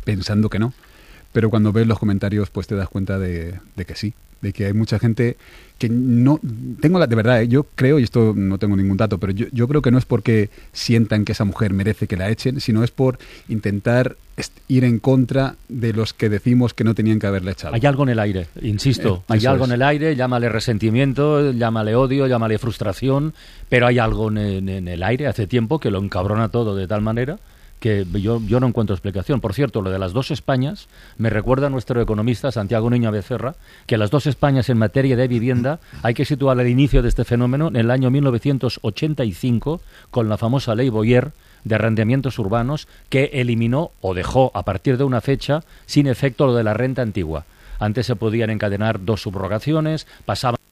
pensando que no. Pero cuando ves los comentarios, pues te das cuenta de que sí, de que hay mucha gente que no... de verdad, yo creo, y esto no tengo ningún dato, pero yo creo que no es porque sientan que esa mujer merece que la echen, sino es por intentar ir en contra de los que decimos que no tenían que haberla echado. Hay algo en el aire, insisto, hay algo en el aire, llámale resentimiento, llámale odio, llámale frustración, pero hay algo en el aire hace tiempo que lo encabrona todo de tal manera que yo no encuentro explicación. Por cierto, lo de las dos Españas me recuerda a nuestro economista Santiago Niño Becerra, que las dos Españas en materia de vivienda hay que situar el inicio de este fenómeno en el año 1985 con la famosa ley Boyer de arrendamientos urbanos, que eliminó o dejó a partir de una fecha sin efecto lo de la renta antigua. Antes se podían encadenar dos subrogaciones, pasaban